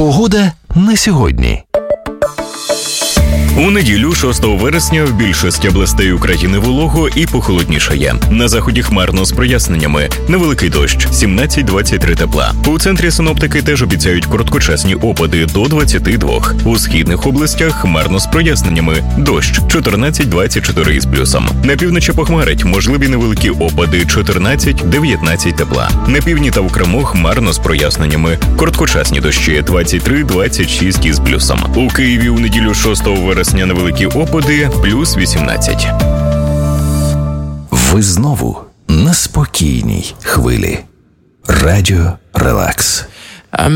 Погода на сьогодні. У неділю, 6 вересня, в більшості областей України волого і похолоднішає. На заході хмарно з проясненнями. Невеликий дощ – 17-23 тепла. У центрі синоптики теж обіцяють короткочасні опади до 22. У східних областях хмарно з проясненнями. Дощ – 14-24 із плюсом. На півночі похмарить, можливі невеликі опади – 14-19 тепла. На півдні та в Криму хмарно з проясненнями. Короткочасні дощі – 23-26 із плюсом. У Києві у неділю 6 вересня невеликі опади – плюс 18. Ви знову на спокійній хвилі. Радіо Релакс.